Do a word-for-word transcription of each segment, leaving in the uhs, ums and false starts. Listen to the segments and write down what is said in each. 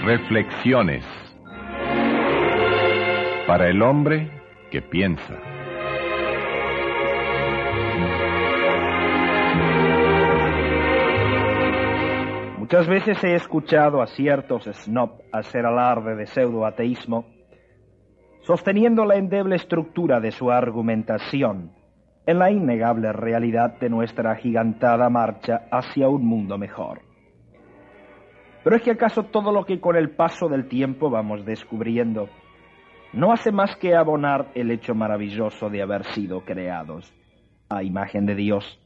Reflexiones para el hombre que piensa. Muchas veces he escuchado a ciertos snob hacer alarde de pseudoateísmo, sosteniendo la endeble estructura de su argumentación en la innegable realidad de nuestra agigantada marcha hacia un mundo mejor. Pero es que acaso todo lo que con el paso del tiempo vamos descubriendo no hace más que abonar el hecho maravilloso de haber sido creados a imagen de Dios.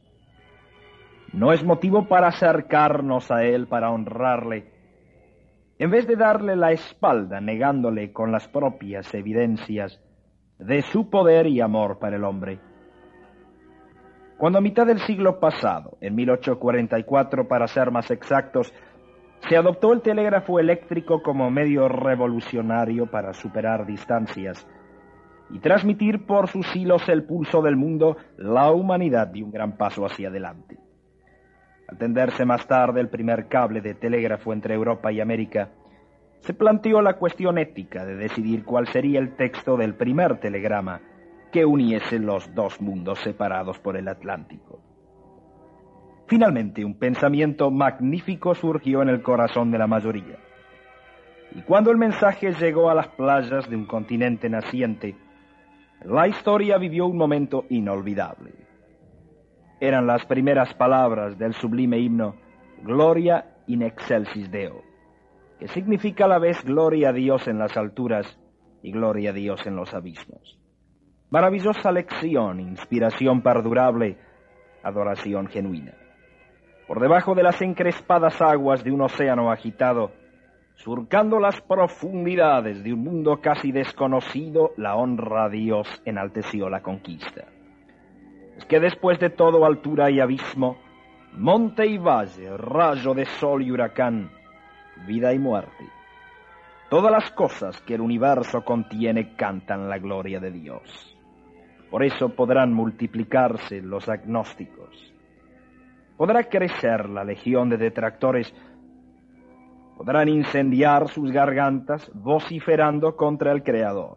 No es motivo para acercarnos a Él, para honrarle, en vez de darle la espalda, negándole con las propias evidencias de su poder y amor para el hombre. Cuando a mitad del siglo pasado, en mil ochocientos cuarenta y cuatro para ser más exactos, se adoptó el telégrafo eléctrico como medio revolucionario para superar distancias y transmitir por sus hilos el pulso del mundo, la humanidad dio un gran paso hacia adelante. Al tenderse más tarde el primer cable de telégrafo entre Europa y América, se planteó la cuestión ética de decidir cuál sería el texto del primer telegrama que uniese los dos mundos separados por el Atlántico. Finalmente, un pensamiento magnífico surgió en el corazón de la mayoría. Y cuando el mensaje llegó a las playas de un continente naciente, la historia vivió un momento inolvidable. Eran las primeras palabras del sublime himno Gloria in excelsis Deo, que significa a la vez gloria a Dios en las alturas y gloria a Dios en los abismos. Maravillosa lección, inspiración perdurable, adoración genuina. Por debajo de las encrespadas aguas de un océano agitado, surcando las profundidades de un mundo casi desconocido, la honra a Dios enalteció la conquista. Es que después de todo altura y abismo, monte y valle, rayo de sol y huracán, vida y muerte, todas las cosas que el universo contiene cantan la gloria de Dios. Por eso podrán multiplicarse los agnósticos. Podrá crecer la legión de detractores, podrán incendiar sus gargantas vociferando contra el Creador.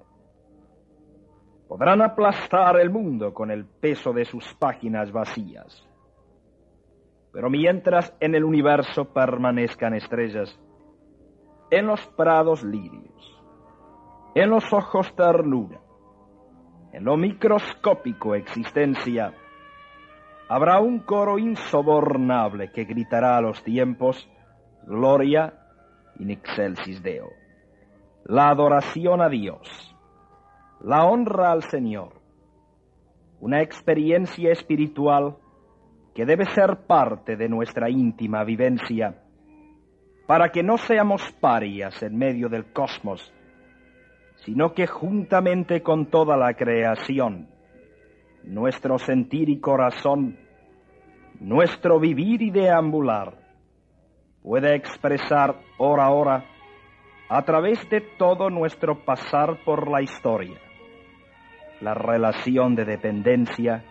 Podrán aplastar el mundo con el peso de sus páginas vacías. Pero mientras en el universo permanezcan estrellas, en los prados lirios, en los ojos ternura, en lo microscópico existencia, habrá un coro insobornable que gritará a los tiempos Gloria in excelsis Deo. La adoración a Dios, la honra al Señor, una experiencia espiritual que debe ser parte de nuestra íntima vivencia para que no seamos parias en medio del cosmos, sino que juntamente con toda la creación, nuestro sentir y corazón, nuestro vivir y deambular, pueda expresar hora a hora, a través de todo nuestro pasar por la historia, la relación de dependencia